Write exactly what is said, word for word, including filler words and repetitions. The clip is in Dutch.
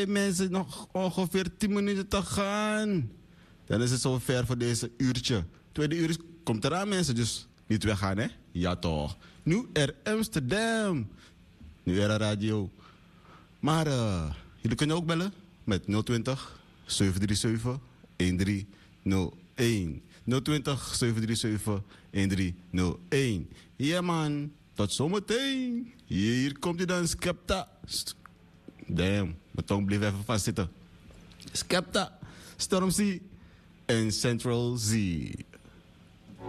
Mensen, nog ongeveer tien minuten te gaan. Dan is het zo ver voor deze uurtje. Tweede uur is- komt eraan, mensen, dus niet weggaan, hè? Ja, toch. Nu er Amsterdam. Nu er radio. Maar uh, jullie kunnen ook bellen met nul twintig, zeven drie zeven, een drie nul een. nul twintig, zeven drie zeven, een drie nul een. Ja, man. Tot zometeen. Hier komt hij dan, Skepta. Damn, mijn tong bleef even vastzitten. Skepta, Stormzy en Central Z.